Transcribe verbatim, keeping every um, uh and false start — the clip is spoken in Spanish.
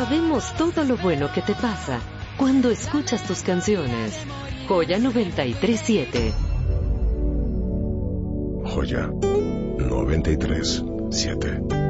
Sabemos todo lo bueno que te pasa cuando escuchas tus canciones. Joya noventa y tres siete. Joya noventa y tres siete.